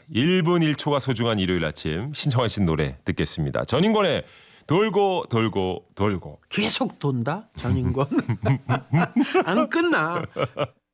1분 1초가 소중한 일요일 아침 신청하신 노래 듣겠습니다. 전인권의 돌고 돌고 돌고. 계속 돈다 전인권. 안 끝나.